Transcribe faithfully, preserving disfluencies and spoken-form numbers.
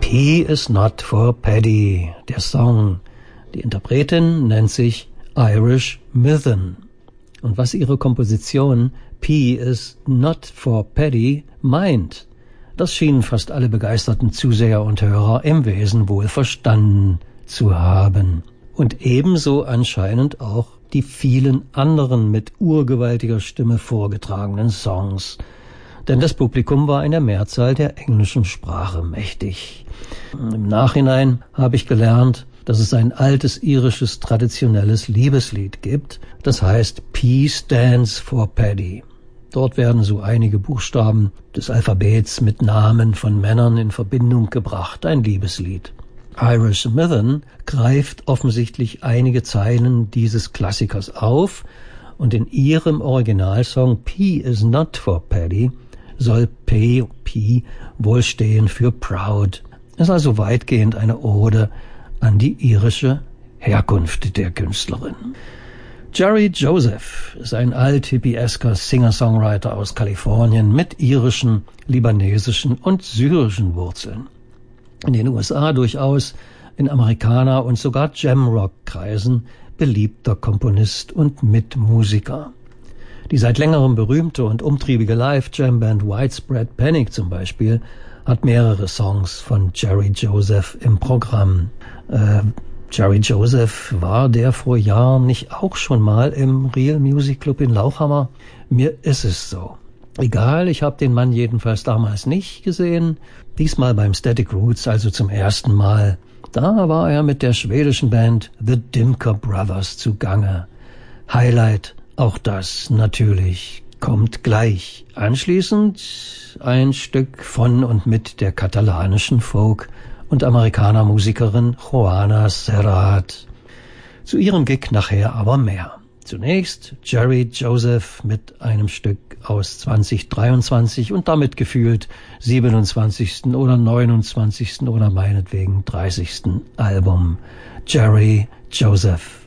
P is not for Paddy, der Song. Die Interpretin nennt sich Irish Mythen. Und was ihre Komposition P is not for Paddy meint, das schienen fast alle begeisterten Zuseher und Hörer im Wesen wohl verstanden zu haben. Und ebenso anscheinend auch die vielen anderen mit urgewaltiger Stimme vorgetragenen Songs. Denn das Publikum war in der Mehrzahl der englischen Sprache mächtig. Im Nachhinein habe ich gelernt, dass es ein altes irisches traditionelles Liebeslied gibt. Das heißt P stands for Paddy. Dort werden so einige Buchstaben des Alphabets mit Namen von Männern in Verbindung gebracht. Ein Liebeslied. Irish Mythen greift offensichtlich einige Zeilen dieses Klassikers auf und in ihrem Originalsong P is not for Paddy soll P, P wohl stehen für Proud. Es ist also weitgehend eine Ode an die irische Herkunft der Künstlerin. Jerry Joseph ist ein alt-hippiesker Singer-Songwriter aus Kalifornien mit irischen, libanesischen und syrischen Wurzeln. In den U S A durchaus in Amerikaner- und sogar Jamrock-Kreisen beliebter Komponist und Mitmusiker. Die seit längerem berühmte und umtriebige Live-Jam-Band Widespread Panic zum Beispiel hat mehrere Songs von Jerry Joseph im Programm. Äh, Jerry Joseph, war der vor Jahren nicht auch schon mal im Real Music Club in Lauchhammer? Mir ist es so. Egal, ich habe den Mann jedenfalls damals nicht gesehen. Diesmal beim Static Roots, also zum ersten Mal. Da war er mit der schwedischen Band The Dimker Brothers zugange. Highlight, auch das natürlich, kommt gleich. Anschließend ein Stück von und mit der katalanischen Folk- und Amerikanermusikerin Joana Serrat. Zu ihrem Gig nachher aber mehr. Zunächst Jerry Joseph mit einem Stück aus zwanzig dreiundzwanzig und damit gefühlt siebenundzwanzigsten oder neunundzwanzigsten oder meinetwegen dreißigsten Album. Jerry Joseph.